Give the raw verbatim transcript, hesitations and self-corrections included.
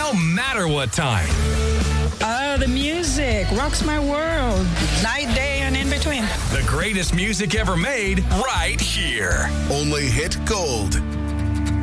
no matter what time. Oh, the music rocks my world. Night, day, and in between. The greatest music ever made right here. Only hit gold.